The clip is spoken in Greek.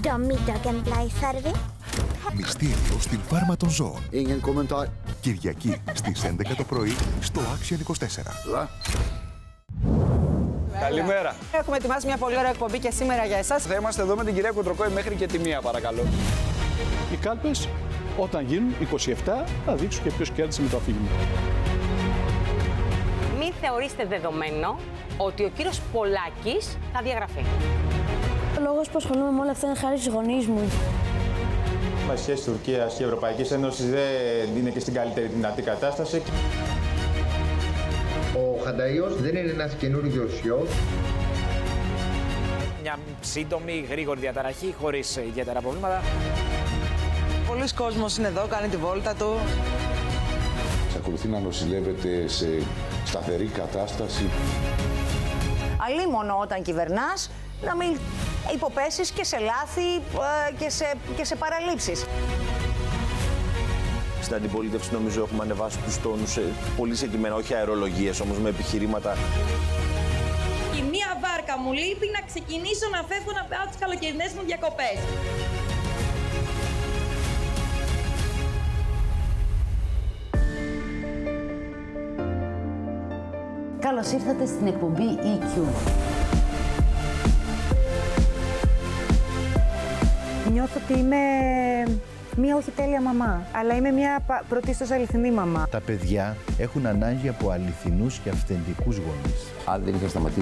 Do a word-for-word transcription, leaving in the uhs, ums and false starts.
De middagen blir Μυστήριο στην φάρμα των ζώων. Ingen kommentar. Κυριακή στις έντεκα το πρωί στο Action είκοσι τέσσερα. Καλημέρα. Έχουμε ετοιμάσει μια πολύ ωραία εκπομπή και σήμερα για εσάς. Θα είμαστε εδώ με την κυρία Κουτροκόη μέχρι και τη μία, παρακαλώ. Οι κάλπες, όταν γίνουν είκοσι επτά, θα δείξουν και ποιος κέρδισε με το αφήγημα. Μην θεωρήστε δεδομένο ότι ο κύριος Πολάκης θα διαγραφεί. Ο λόγος που ασχολούμαι με όλα αυτά είναι χάρη στους γονείς μου. Η σχέση Τουρκίας και Ευρωπαϊκής Ένωσης δεν είναι και στην καλύτερη δυνατή κατάσταση. Ο Χανταϊός δεν είναι ένας καινούριος ιός. Μια σύντομη, γρήγορη διαταραχή, χωρίς ιδιαίτερα προβλήματα. Πολλοί κόσμος είναι εδώ, κάνει τη βόλτα του. Εξακολουθεί να νοσηλεύεται σε σταθερή κατάσταση. Αλίμονο όταν κυβερνάς, να μην υποπέσεις και σε λάθη και σε, και σε παραλήψεις. Στην αντιπολίτευση νομίζω έχουμε ανεβάσει τους τόνους πολύ συγκεκριμένα, όχι αερολογίες όμως, με επιχειρήματα. Η μία βάρκα μου λείπει να ξεκινήσω να φεύγω να πάω τις καλοκαιρινές μου διακοπές. Καλώς ήρθατε στην εκπομπή ι κιου. Νιώθω ότι είμαι μία όχι τέλεια μαμά, αλλά είμαι μία πρωτίστως αληθινή μαμά. Τα παιδιά έχουν ανάγκη από αληθινούς και αυθεντικούς γονείς. Αν δεν είχα σταματήσει